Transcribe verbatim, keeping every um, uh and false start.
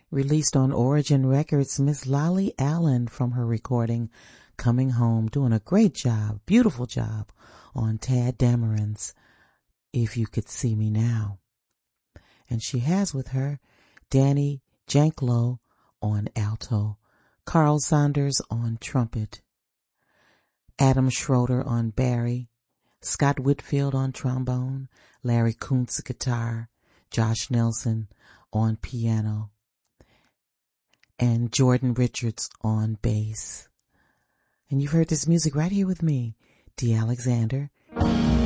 Released on Origin Records, Miss Lolly Allen from her recording Coming Home, doing a great job, beautiful job on Tad Dameron's If You Could See Me Now. And she has with her Danny Janklow on alto, Carl Saunders on trumpet, Adam Schroeder on bari, Scott Whitfield on trombone, Larry Kuntz guitar, Josh Nelson on piano, and Jordan Richards on bass. And you've heard this music right here with me, Dee Alexander.